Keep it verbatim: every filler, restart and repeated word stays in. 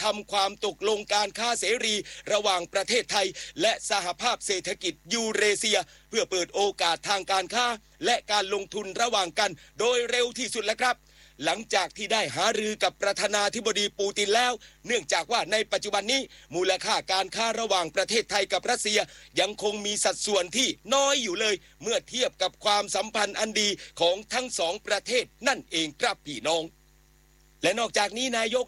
ทำความตกลงการค้าเสรีระหว่างประเทศไทยและสหภาพเศรษฐกิจยูเรเซียเพื่อเปิดโอกาสทางการค้าและการลงทุนระหว่างกันโดยเร็วที่สุดแล้วครับหลังจากที่ได้หารือกับประธานาธิบดีปูตินแล้วเนื่องจากว่าในปัจจุบันนี้มูลค่าการค้าระหว่างประเทศไทยกับรัสเซียยังคงมีสัดส่วนที่น้อยอยู่เลยเมื่อเทียบกับความสัมพันธ์อันดีของทั้งสองประเทศนั่นเองครับพี่น้องและนอกจากนี้นายก